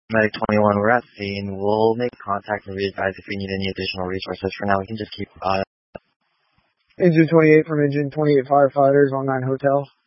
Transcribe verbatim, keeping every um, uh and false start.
Medic twenty-one, we're at scene. We'll make contact and re-advise if we need any additional resources. For now, we can just keep uh Engine twenty-eight from Engine twenty-eight firefighters on nine Hotel.